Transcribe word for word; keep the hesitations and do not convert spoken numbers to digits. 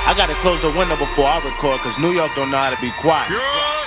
I gotta close the window before I record, cause New York don't know how to be quiet. Yeah.